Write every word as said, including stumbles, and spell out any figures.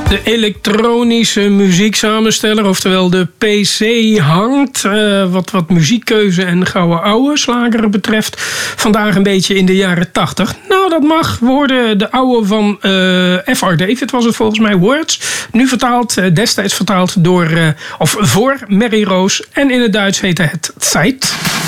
De elektronische muzieksamensteller, oftewel de P C, hangt uh, wat, wat muziekkeuze en gouden ouwe slageren betreft vandaag een beetje in de jaren tachtig. Nou, dat mag. We hoorden de ouwe van uh, F R David, was het volgens mij, Words. Nu vertaald, uh, destijds vertaald door, uh, of voor Mary Roos. En in het Duits heette het Zeit.